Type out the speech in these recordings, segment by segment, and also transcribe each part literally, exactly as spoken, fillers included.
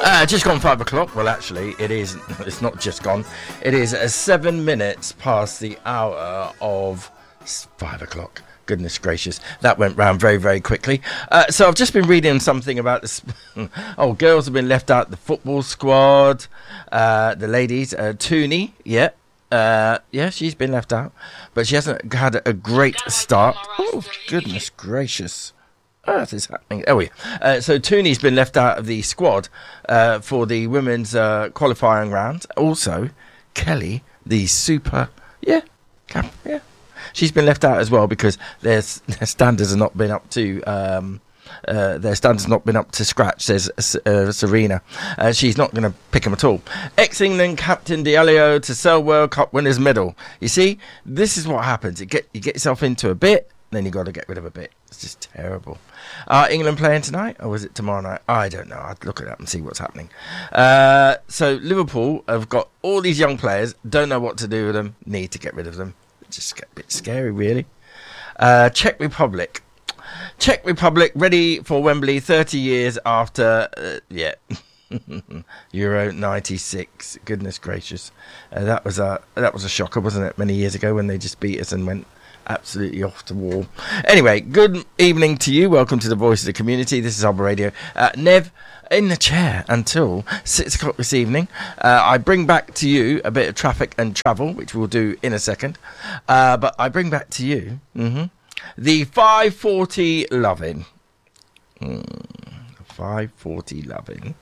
Uh, just gone five o'clock. Well, actually, it is. It's not just gone. It is uh, seven minutes past the hour of five o'clock. Goodness gracious, that went round very, very quickly. Uh, so I've just been reading something about this. Oh, girls have been left out the football squad. Uh, the ladies, uh, Tooney, yeah, uh, yeah, she's been left out, but she hasn't had a great start. Oh, goodness gracious. Earth is happening. Oh, yeah. Uh, so Tooney's been left out of the squad uh, for the women's uh, qualifying round. Also, Kelly, the super, yeah, yeah, she's been left out as well because their their standards have not been up to um, uh, their standards have not been up to scratch. Says uh, Serena. Uh, she's not going to pick them at all. Ex-England captain Diallo to sell World Cup winners medal. You see, this is what happens. You get you get yourself into a bit, then you got to get rid of a bit. It's just terrible. Are England playing tonight, or is it tomorrow night? I don't know. I'd look it up and see what's happening. Uh, so Liverpool have got all these young players, don't know what to do with them, need to get rid of them. It's just a bit scary, really. Uh, Czech Republic. Czech Republic ready for Wembley thirty years after, uh, yeah, Euro ninety-six. Goodness gracious. Uh, that was a that was a shocker, wasn't it, many years ago when they just beat us and went absolutely off the wall. Anyway, good evening to you. Welcome to the Voice of the Community. This is Arbor Radio. Uh, Nev in the chair until six o'clock this evening. Uh, I bring back to you a bit of traffic and travel, which we'll do in a second. Uh, but I bring back to you mm-hmm, the five forty loving. Mm, five forty loving.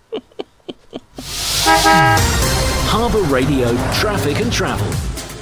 Arbor Radio traffic and travel.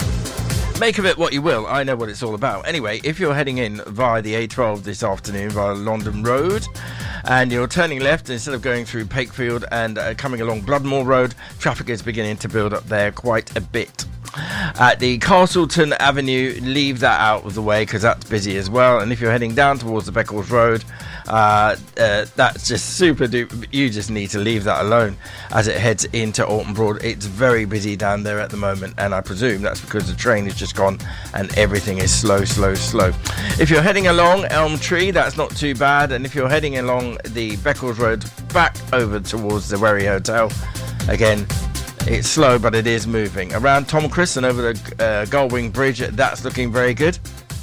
Make of it what you will. I know what it's all about. Anyway, if you're heading in via the A twelve this afternoon via London Road and you're turning left instead of going through Pakefield and uh, coming along Bloodmore Road, traffic is beginning to build up there quite a bit. At the Castleton Avenue, leave that out of the way because that's busy as well. And if you're heading down towards the Beccles Road, uh, uh, that's just super duper. You just need to leave that alone as it heads into Alton Broad. It's very busy down there at the moment, and I presume that's because the train has just gone and everything is slow, slow, slow. If you're heading along Elm Tree, that's not too bad. And if you're heading along the Beccles Road back over towards the Wherry Hotel, again, it's slow, but it is moving. Around Tom Chris and over the uh, Gullwing Bridge, that's looking very good.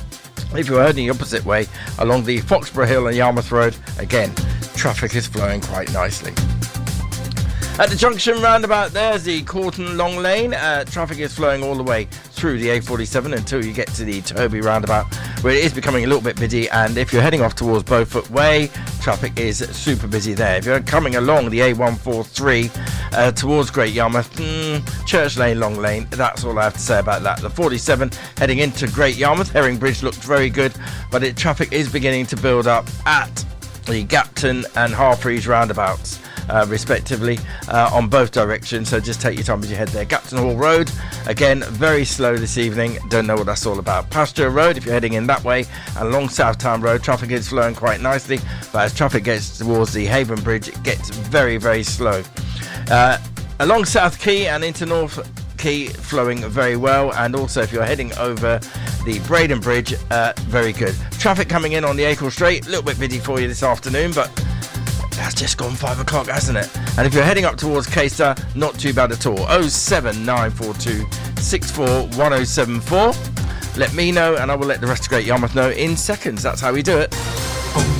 If you're heading the opposite way, along the Foxborough Hill and Yarmouth Road, again, traffic is flowing quite nicely. At the junction roundabout, there's the Corton Long Lane. Uh, traffic is flowing all the way through the A forty-seven until you get to the Toby roundabout, where it is becoming a little bit busy. And if you're heading off towards Beaufort Way, traffic is super busy there. If you're coming along the A one forty-three uh, towards Great Yarmouth, mm, Church Lane, Long Lane, that's all I have to say about that. The forty-seven heading into Great Yarmouth, Herring Bridge looks very good, but it, traffic is beginning to build up at the Gapton and Harfreys roundabouts. Uh, respectively, uh, on both directions, so just take your time as you head there. Gapton Hall Road, again, very slow this evening, don't know what that's all about. Pasture Road, if you're heading in that way, and along Southtown Road, traffic is flowing quite nicely, but as traffic gets towards the Haven Bridge, it gets very, very slow. Uh, along South Quay and into North Quay, flowing very well, and also if you're heading over the Braden Bridge, uh, very good. Traffic coming in on the Acle Strait, a little bit busy for you this afternoon, but that's just gone five o'clock, hasn't it? And if you're heading up towards Caister, not too bad at all. oh seven nine four two six four one oh seven four. Let me know, and I will let the rest of Great Yarmouth know in seconds. That's how we do it.